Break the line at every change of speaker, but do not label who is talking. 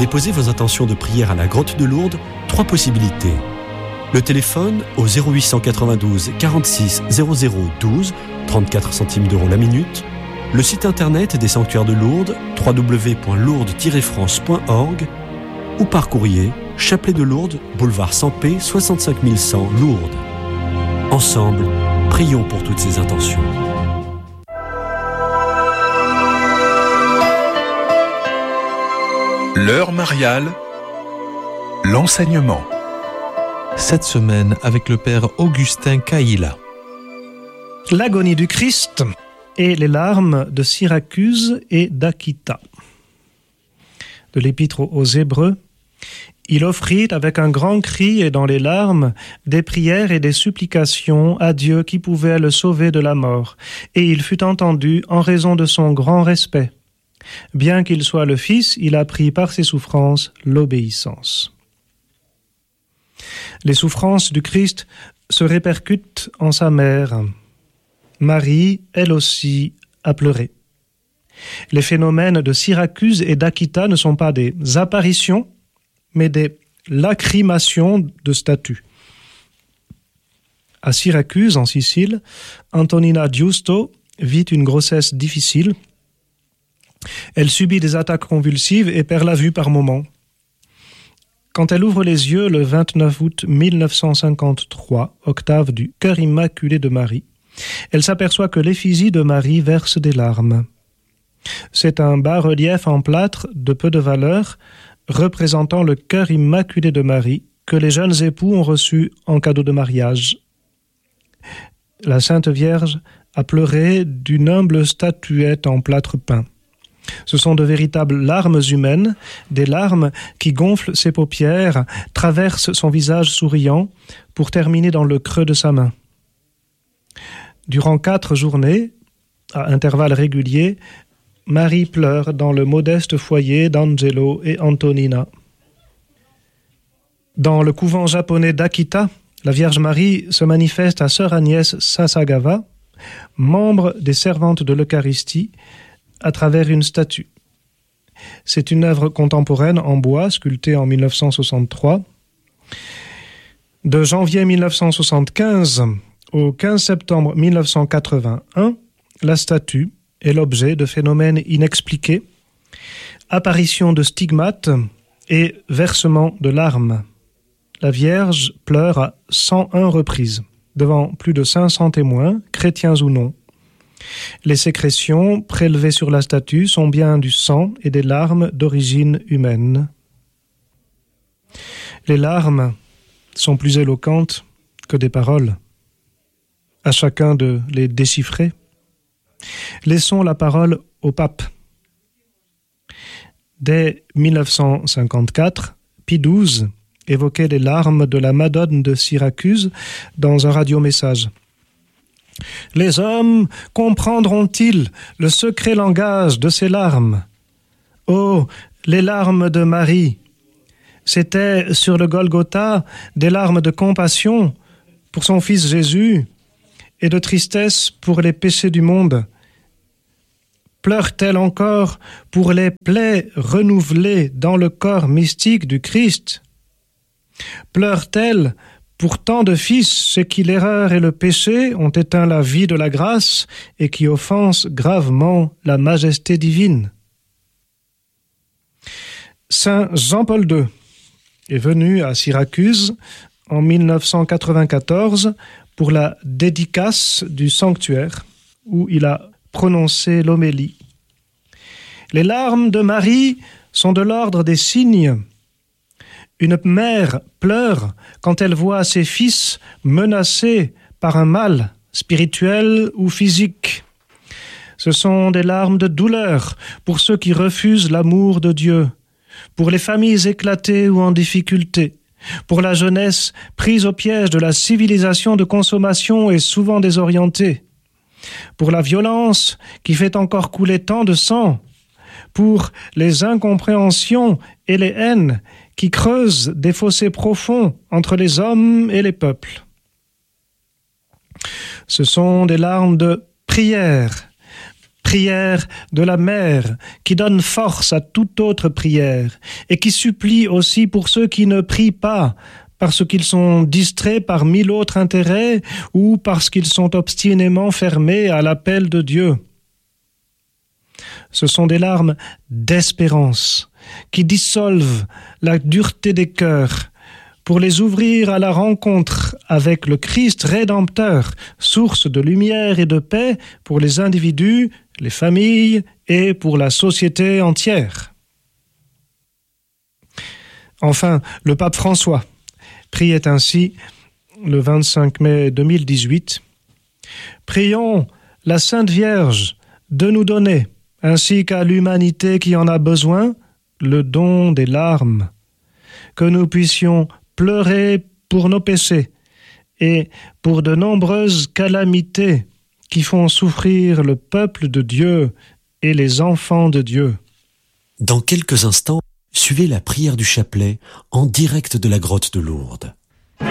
déposer vos intentions de prière à la Grotte de Lourdes, 3 possibilités. Le téléphone au 0892 46 00 12, 34 centimes d'euros la minute. Le site internet des sanctuaires de Lourdes, www.lourdes-france.org, ou par courrier, Chapelet de Lourdes, boulevard Sampé, 65 100 Lourdes. Ensemble, prions pour toutes ces intentions.
L'heure mariale, l'enseignement.
Cette semaine avec le père Augustin Caïla.
L'agonie du Christ et les larmes de Syracuse et d'Akita. De l'épître aux Hébreux, il offrit avec un grand cri et dans les larmes des prières et des supplications à Dieu qui pouvait le sauver de la mort, et il fut entendu en raison de son grand respect. Bien qu'il soit le Fils, il apprit par ses souffrances l'obéissance. Les souffrances du Christ se répercutent en sa mère. Marie, elle aussi, a pleuré. Les phénomènes de Syracuse et d'Akita ne sont pas des apparitions, mais des lacrymations de statues. À Syracuse, en Sicile, Antonina Giusto vit une grossesse difficile. Elle subit des attaques convulsives et perd la vue par moments. Quand elle ouvre les yeux le 29 août 1953, octave du Cœur immaculé de Marie, elle s'aperçoit que l'effigie de Marie verse des larmes. C'est un bas-relief en plâtre de peu de valeur, représentant le Cœur immaculé de Marie, que les jeunes époux ont reçu en cadeau de mariage. La Sainte Vierge a pleuré d'une humble statuette en plâtre peint. Ce sont de véritables larmes humaines, des larmes qui gonflent ses paupières, traversent son visage souriant, pour terminer dans le creux de sa main. Durant 4 journées, à intervalles réguliers, Marie pleure dans le modeste foyer d'Angelo et Antonina. Dans le couvent japonais d'Akita, la Vierge Marie se manifeste à sœur Agnès Sasagawa, membre des servantes de l'Eucharistie, à travers une statue. C'est une œuvre contemporaine en bois, sculptée en 1963. De janvier 1975 au 15 septembre 1981, la statue est l'objet de phénomènes inexpliqués, apparition de stigmates et versement de larmes. La Vierge pleure à 101 reprises, devant plus de 500 témoins, chrétiens ou non. Les sécrétions prélevées sur la statue sont bien du sang et des larmes d'origine humaine. Les larmes sont plus éloquentes que des paroles. À chacun de les déchiffrer. Laissons la parole au pape. Dès 1954, Pie XII évoquait les larmes de la Madone de Syracuse dans un radiomessage. Les hommes comprendront-ils le secret langage de ces larmes ? Oh, les larmes de Marie ! C'étaient sur le Golgotha des larmes de compassion pour son fils Jésus et de tristesse pour les péchés du monde. Pleure-t-elle encore pour les plaies renouvelées dans le corps mystique du Christ ? Pleure-t-elle pour tant de fils chez qui l'erreur et le péché ont éteint la vie de la grâce et qui offensent gravement la majesté divine ? Saint Jean-Paul II est venu à Syracuse en 1994 pour la dédicace du sanctuaire où il a prononcé l'homélie. Les larmes de Marie sont de l'ordre des signes. Une mère pleure quand elle voit ses fils menacés par un mal spirituel ou physique. Ce sont des larmes de douleur pour ceux qui refusent l'amour de Dieu, pour les familles éclatées ou en difficulté, pour la jeunesse prise au piège de la civilisation de consommation et souvent désorientée, pour la violence qui fait encore couler tant de sang, pour les incompréhensions et les haines qui creusent des fossés profonds entre les hommes et les peuples. Ce sont des larmes de prière prière de la mère qui donne force à toute autre prière et qui supplie aussi pour ceux qui ne prient pas parce qu'ils sont distraits par 1000 autres intérêts ou parce qu'ils sont obstinément fermés à l'appel de Dieu. Ce sont des larmes d'espérance qui dissolvent la dureté des cœurs pour les ouvrir à la rencontre avec le Christ rédempteur, source de lumière et de paix pour les individus, les familles et pour la société entière. Enfin, le pape François priait ainsi le 25 mai 2018. « Prions la Sainte Vierge de nous donner, ainsi qu'à l'humanité qui en a besoin, le don des larmes, que nous puissions pleurer pour nos péchés et pour de nombreuses calamités qui font souffrir le peuple de Dieu et les enfants de Dieu. »
Dans quelques instants, suivez la prière du chapelet en direct de la grotte de Lourdes.